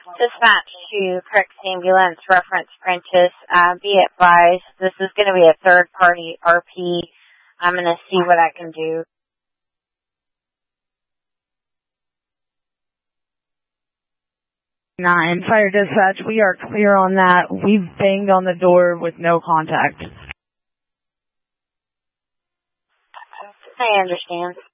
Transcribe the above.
Dispatch to Crix Ambulance, reference Prentice. Be advised, this is going to be a third-party RP. I'm going to see what I can do. 9, Fire Dispatch, we are clear on that. We've banged on the door with no contact. I understand.